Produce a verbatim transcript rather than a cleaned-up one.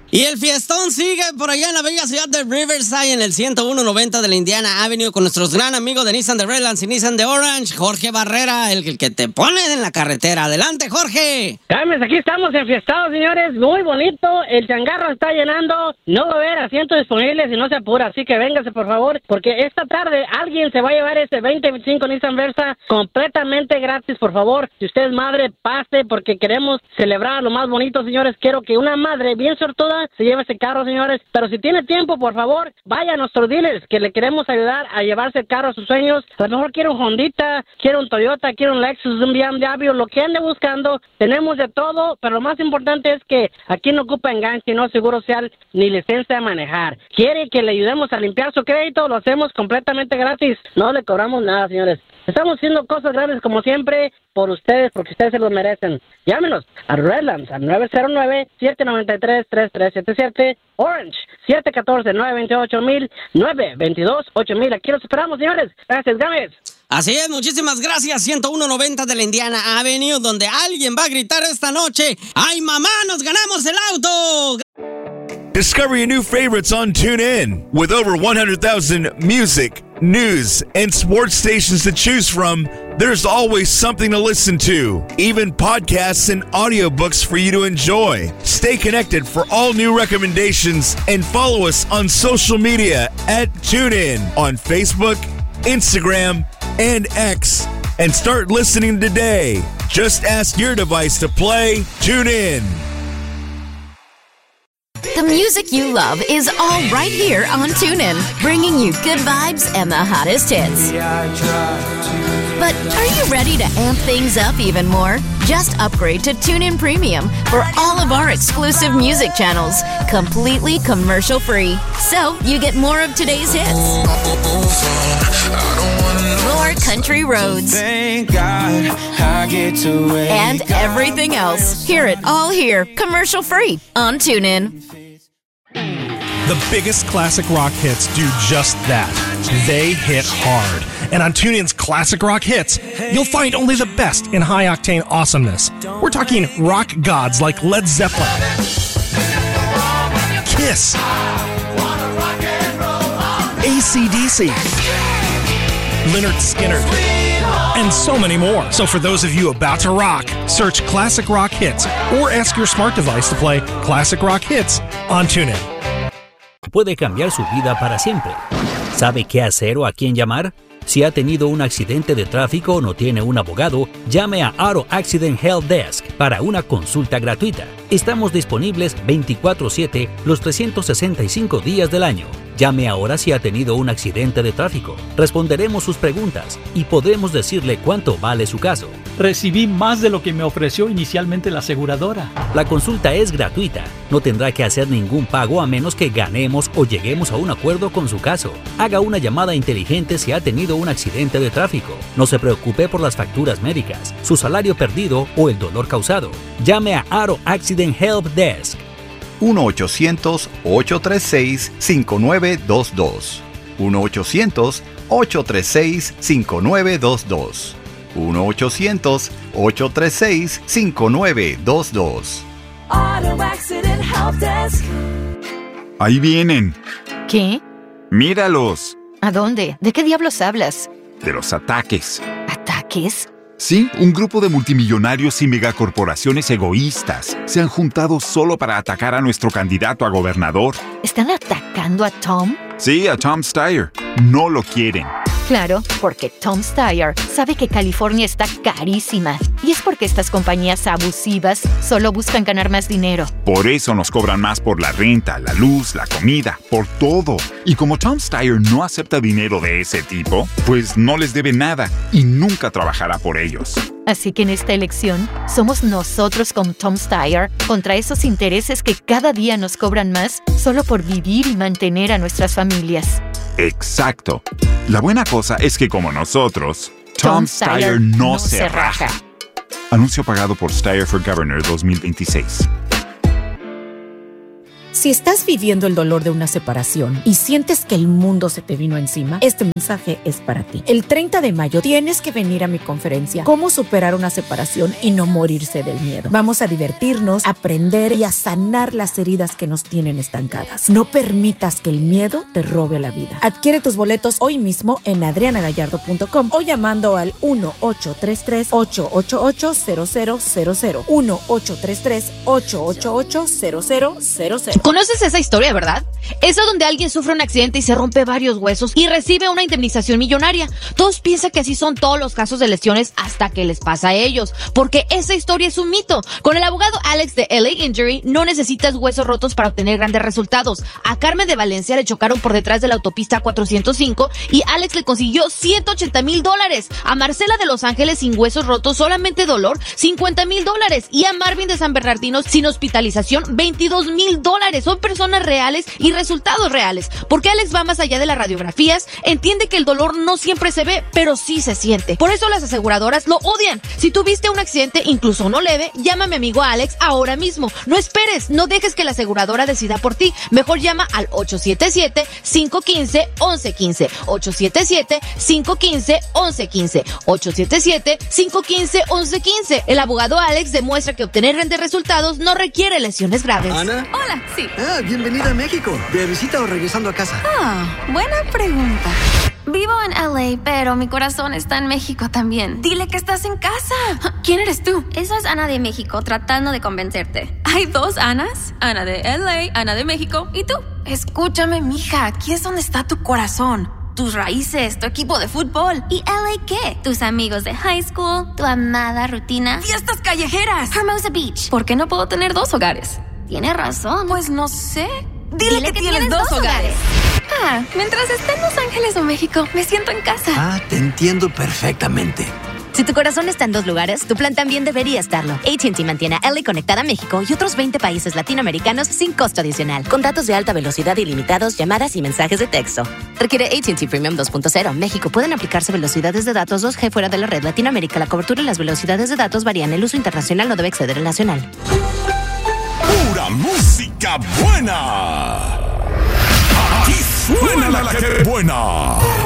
Y el fiestón sigue por allá en la bella ciudad de Riverside, en el ciento uno noventa de la Indiana Avenue, con nuestros gran amigos de Nissan de Redlands y Nissan de Orange, Jorge Barrera, el, el que te pone en la carretera. Adelante, Jorge. Cámenes, aquí estamos enfiestados, señores. Muy bonito. El changarro está llenando. No va a haber asientos disponibles y no se apura. Así que véngase, por favor, porque esta tarde alguien se va a llevar ese veinte veinticinco Nissan Versa completamente gratis, por favor. Si usted es madre, pase, porque queremos celebrar lo más bonito, señores. Quiero que una madre bien sortuda se lleva ese carro, señores. Pero si tiene tiempo, por favor, vaya a nuestros dealers, que le queremos ayudar a llevarse el carro a sus sueños. A lo mejor quiere un Hondita, quiere un Toyota, quiere un Lexus, un B M W, lo que ande buscando. Tenemos de todo, pero lo más importante es que aquí no ocupa enganche, no seguro social, ni licencia de manejar. Quiere que le ayudemos a limpiar su crédito, lo hacemos completamente gratis. No le cobramos nada, señores. Estamos haciendo cosas grandes como siempre por ustedes, porque ustedes se lo merecen. Llámenos a Redlands al nueve cero nueve, siete nueve tres, tres tres siete siete, Orange siete uno cuatro, nueve dos ocho, mil, nueve dos dos, ocho mil. Aquí los esperamos, señores. Gracias, Gámez. Así es, muchísimas gracias. ciento uno noventa de la Indiana Avenue, donde alguien va a gritar esta noche: ¡ay, mamá, nos ganamos el auto! Discover your new favorites on TuneIn. With over one hundred thousand music, news, and sports stations to choose from, there's always something to listen to. Even podcasts and audiobooks for you to enjoy. Stay connected for all new recommendations and follow us on social media at TuneIn on Facebook, Instagram, and X. And start listening today. Just ask your device to play TuneIn. The music you love is all right here on TuneIn, bringing you good vibes and the hottest hits. But are you ready to amp things up even more? Just upgrade to TuneIn Premium for all of our exclusive music channels, completely commercial-free. So you get more of today's hits, more country roads, Thank God I get to wake and everything else. Hear it all here, commercial-free on TuneIn. The biggest classic rock hits do just that. They hit hard. And on TuneIn's Classic Rock Hits, you'll find only the best in high-octane awesomeness. We're talking rock gods like Led Zeppelin, Kiss, A C D C, Lynyrd Skynyrd, and so many more. So for those of you about to rock, search Classic Rock Hits or ask your smart device to play Classic Rock Hits on TuneIn. Puede cambiar su vida para siempre. ¿Sabe qué hacer o a quién llamar? Si ha tenido un accidente de tráfico o no tiene un abogado, llame a Auto Accident Help Desk para una consulta gratuita. Estamos disponibles veinticuatro siete los trescientos sesenta y cinco días del año. Llame ahora si ha tenido un accidente de tráfico. Responderemos sus preguntas y podremos decirle cuánto vale su caso. Recibí más de lo que me ofreció inicialmente la aseguradora. La consulta es gratuita. No tendrá que hacer ningún pago a menos que ganemos o lleguemos a un acuerdo con su caso. Haga una llamada inteligente si ha tenido un accidente de tráfico. No se preocupe por las facturas médicas, su salario perdido o el dolor causado. Llame a Auto Accident Help Desk. uno ochocientos, ocho tres seis, cinco nueve dos dos. uno ochocientos, ocho tres seis, cinco nueve dos dos. uno ochocientos, ocho tres seis, cinco nueve dos dos. Auto Accident Help Desk. Ahí vienen. ¿Qué? Míralos. ¿A dónde? ¿De qué diablos hablas? De los ataques. ¿Ataques? Sí, un grupo de multimillonarios y megacorporaciones egoístas se han juntado solo para atacar a nuestro candidato a gobernador. ¿Están atacando a Tom? Sí, a Tom Steyer. No lo quieren. Claro, porque Tom Steyer sabe que California está carísima. Y es porque estas compañías abusivas solo buscan ganar más dinero. Por eso nos cobran más por la renta, la luz, la comida, por todo. Y como Tom Steyer no acepta dinero de ese tipo, pues no les debe nada y nunca trabajará por ellos. Así que en esta elección, somos nosotros con Tom Steyer contra esos intereses que cada día nos cobran más solo por vivir y mantener a nuestras familias. Exacto. La buena cosa es que como nosotros, Tom, Tom Steyer no, no se raja. raja. Anuncio pagado por Steyer for Governor dos mil veintiséis. Si estás viviendo el dolor de una separación y sientes que el mundo se te vino encima, este mensaje es para ti. El treinta de mayo tienes que venir a mi conferencia Cómo superar una separación y no morirse del miedo. Vamos a divertirnos, a aprender y a sanar las heridas que nos tienen estancadas. No permitas que el miedo te robe la vida. Adquiere tus boletos hoy mismo en adriana gallardo punto com o llamando al uno ocho tres tres, ocho ocho ocho, cero cero cero cero. uno ocho tres tres, ocho ocho ocho, cero cero cero cero. ¿Conoces esa historia, verdad? Esa donde alguien sufre un accidente y se rompe varios huesos y recibe una indemnización millonaria. Todos piensan que así son todos los casos de lesiones hasta que les pasa a ellos, porque esa historia es un mito. Con el abogado Alex de L A Injury no necesitas huesos rotos para obtener grandes resultados. A Carmen de Valencia le chocaron por detrás de la autopista cuatrocientos cinco y Alex le consiguió ciento ochenta mil dólares. A Marcela de Los Ángeles sin huesos rotos, solamente dolor, cincuenta mil dólares. Y a Marvin de San Bernardino sin hospitalización, veintidós mil dólares. Son personas reales y resultados reales. Porque Alex va más allá de las radiografías, entiende que el dolor no siempre se ve, pero sí se siente. Por eso las aseguradoras lo odian. Si tuviste un accidente, incluso uno leve, llama a mi amigo Alex ahora mismo. No esperes, no dejes que la aseguradora decida por ti. Mejor llama al ocho siete siete, cinco uno cinco, once quince. ocho siete siete, cinco uno cinco, once quince. ocho siete siete, cinco uno cinco, once quince. El abogado Alex demuestra que obtener grandes resultados no requiere lesiones graves. ¿Ana? Hola, sí. Ah, bienvenida a México. ¿De visita o regresando a casa? Ah, buena pregunta. Vivo en L A, pero mi corazón está en México también. Dile que estás en casa. ¿Quién eres tú? Esa es Ana de México, tratando de convencerte. ¿Hay dos Anas? Ana de L A, Ana de México. ¿Y tú? Escúchame, mija. Aquí es donde está tu corazón. Tus raíces, tu equipo de fútbol. ¿Y L A qué? Tus amigos de high school, tu amada rutina. ¡Fiestas callejeras! Hermosa Beach. ¿Por qué no puedo tener dos hogares? Tienes razón. Pues no sé. Dile, Dile que, que tienes, tienes dos dos hogares. hogares. Ah, mientras esté en Los Ángeles o México, me siento en casa. Ah, te entiendo perfectamente. Si tu corazón está en dos lugares, tu plan también debería estarlo. A T and T mantiene a L A conectada a México y otros veinte países latinoamericanos sin costo adicional. Con datos de alta velocidad ilimitados, llamadas y mensajes de texto. Requiere A T and T Premium dos punto cero. México. Pueden aplicarse velocidades de datos dos G fuera de la red. Latinoamérica. La cobertura y las velocidades de datos varían. El uso internacional no debe exceder el nacional. Pura música buena. Aquí suena la que buena.